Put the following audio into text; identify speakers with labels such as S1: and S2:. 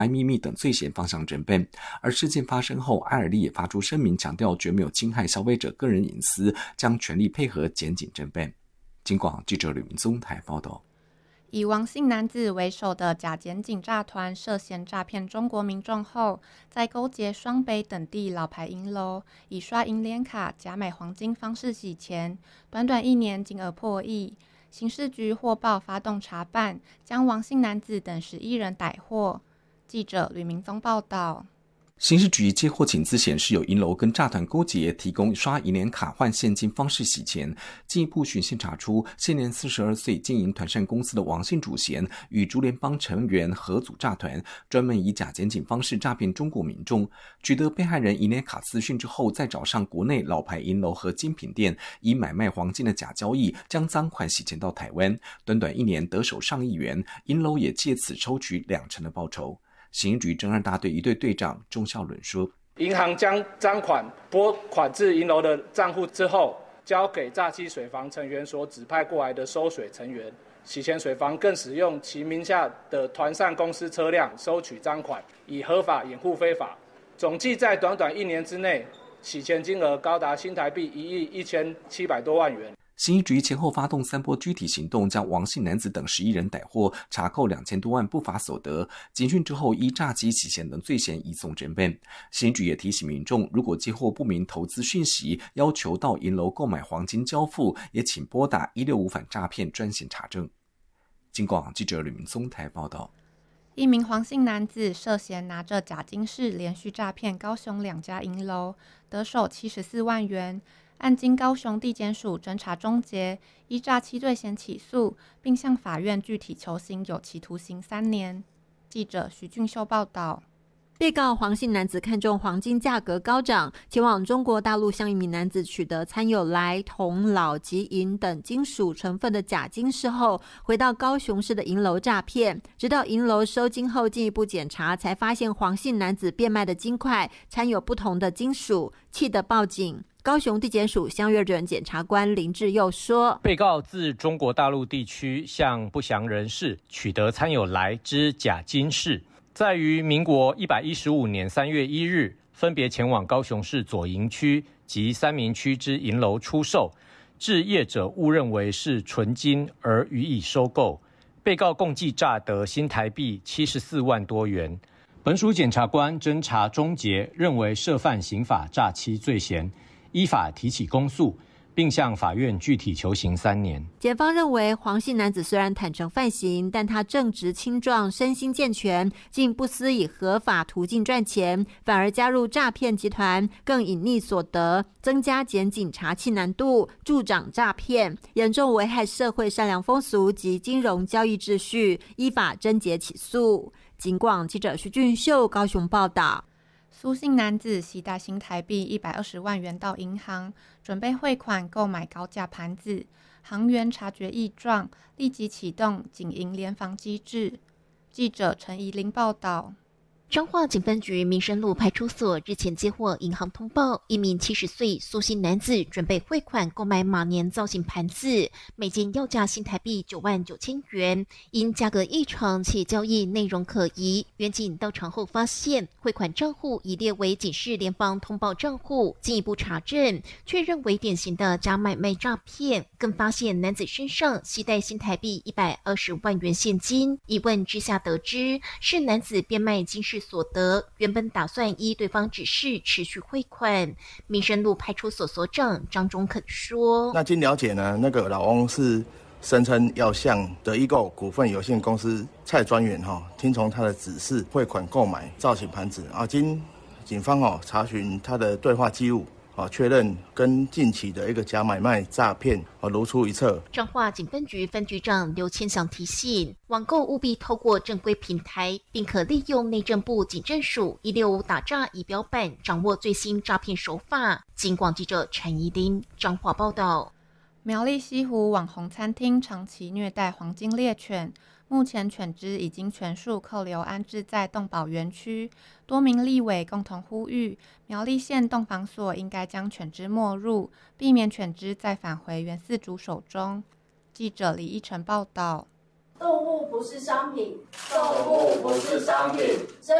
S1: 秘密等罪嫌方向侦办。而事件发生后，艾尔利也发出声明，强调绝没有侵害消费者个人隐私，将全力配合检警侦办。警广记者吕明宗台报道。
S2: 以王姓男子为首的假检警诈团涉嫌诈骗中国民众后，在勾结双北等地老牌银楼，以刷银联卡假买黄金方式洗钱，短短1年金额破亿。刑事局获报发动查办，将王姓男子等11人逮获。记者吕明宗报道。
S1: 刑事局接获请资显示，有银楼跟诈团勾结，提供刷银联卡换现金方式洗钱。进一步循线查出，现年42岁经营团膳公司的王姓主嫌与竹联帮成员合组诈团，专门以假检警方式诈骗中国民众。取得被害人银联卡资讯之后，再找上国内老牌银楼和精品店，以买卖黄金的假交易，将赃款洗钱到台湾。短短1年得手上亿元，银楼也借此抽取20%的报酬。刑事局侦案大队一队队长钟孝伦说：“
S3: 银行将赃款拨款至银楼的账户之后，交给诈欺水房成员所指派过来的收水成员。洗钱水房更使用其名下的团膳公司车辆收取赃款，以合法掩护非法。总计在短短1年之内，洗钱金额高达新台币1亿1700多万元。”
S1: 刑事局前后发动3波具体行动，将王姓男子等11人逮获，查扣2000多万不法所得。警讯之后，依诈欺、洗钱等罪嫌移送侦办。刑事局也提醒民众，如果接获不明投资讯息，要求到银楼购买黄金交付，也请拨打165反诈骗专线查证。警广记者吕明宗台报道。
S2: 一名黄姓男子涉嫌拿着假金饰连续诈骗高雄2家银楼，得手74万元。案经高雄地检署侦查终结，依诈欺罪嫌起诉，并向法院具体求刑有期徒刑3年。记者徐俊秀报道。
S4: 被告黄姓男子看中黄金价格高涨，前往中国大陆向一名男子取得掺有锒、铜、铑及银等金属成分的假金饰后，回到高雄市的银楼诈骗。直到银楼收金后进一步检查，才发现黄姓男子变卖的金块掺有不同的金属，气得报警。高雄地检署相约人检察官林志佑说，
S5: 被告自中国大陆地区向不详人士取得掺有锒之假金饰，在于民国115年3月1日分别前往高雄市左营区及三民区之银楼出售，致业者误认为是纯金而予以收购。被告共计诈得新台币74万多元。本署检察官侦查终结，认为涉犯刑法诈欺罪嫌，依法提起公诉，并向法院具体求刑3年。
S4: 检方认为，黄姓男子虽然坦诚犯行，但他正直青壮，身心健全，竟不思以合法途径赚钱，反而加入诈骗集团，更隐匿所得，增加检警查缉难度，助长诈骗，严重危害社会善良风俗及金融交易秩序，依法侦结起诉。警广记者徐俊秀高雄报道。
S2: 苏姓男子携带新台币120万元到银行，准备汇款购买高价盘子。行员察觉异状，立即启动警银联防机制。记者陈怡玲报道。
S6: 彰化警分局民生路派出所日前接获银行通报，一名70岁苏姓男子准备汇款购买马年造型盘子，每件要价新台币9万9千元，因价格异常且交易内容可疑，员警到场后发现汇款账户已列为警示联防通报账户，进一步查证，确认为典型的假买卖诈骗，更发现男子身上携带新台币120万元现金，一问之下得知是男子变卖金饰所得，原本打算依对方指示持续汇款。民生路派出所所长张忠肯说：“
S7: 那经了解呢，那个老翁是声称要向德意购股份有限公司蔡专员听从他的指示汇款购买造型盘子啊。经警方查询他的对话记录。”确认跟近期的一个假买卖诈骗如出一辙。
S6: 彰化警分局分局长刘千祥提醒，网购务必透过正规平台，并可利用内政部警政署165打诈仪表板，掌握最新诈骗手法。警广记者陈怡玲彰化报道。
S2: 苗栗西湖网红餐厅长期虐待黄金猎犬，目前犬只已经全数扣留安置在动保园区。多名立委共同呼吁，苗栗县动防所应该将犬只没入，避免犬只再返回原饲主手中。记者李依晨报道。
S8: 动物不是商品，
S9: 动物不是商品。